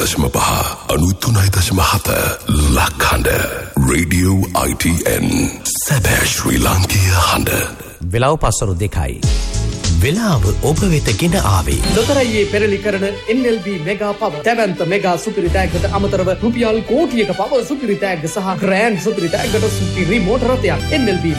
93.7 ලක්හඬ Radio ITN සැබෑ ශ්‍රී ලාංකීය හඬ. වෙලාව පස්වරු 2යි. වෙලාව ඔබ වෙත ගෙන ආවේ. ලොතරැයියේ පෙරලි කරන NLB මෙගා පව. දැවැන්ත මෙගා සුපිරි තෑග්ගට අමතරව රුපියල් කෝටියක පව සුපිරි තෑග්ග සහ ග්‍රෑන්ඩ් සුපිරි තෑග්ගට සුපිරි මෝටර රථයක්. NLB